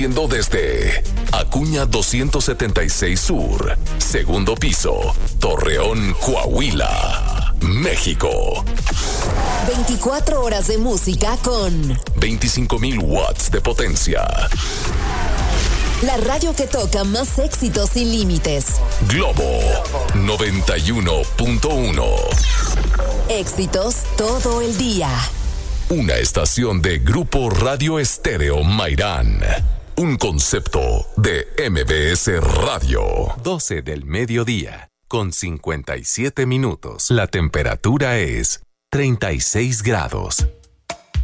Desde Acuña 276 Sur, segundo piso, Torreón, Coahuila, México. 24 horas de música con 25,000 watts de potencia. La radio que toca más éxitos sin límites. Globo 91.1. Éxitos todo el día. Una estación de Grupo Radio Estéreo Mairán. Un concepto de MBS Radio. 12 del mediodía, con 57 minutos. La temperatura es 36 grados.